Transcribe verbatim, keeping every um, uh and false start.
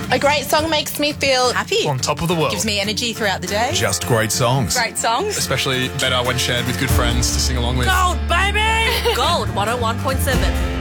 A great song makes me feel happy. On top of the world. Gives me energy throughout the day. Just great songs. Great songs. Especially better when shared with good friends to sing along with. Gold, baby! Gold one oh one point seven.